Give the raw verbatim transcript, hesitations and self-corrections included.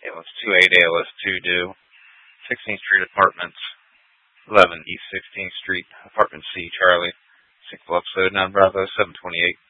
A L S two eight, A L S two due. sixteenth Street Apartments, eleven East sixteenth Street, Apartment C, Charlie. six Bluff, nine Bravo, seven twenty-eight.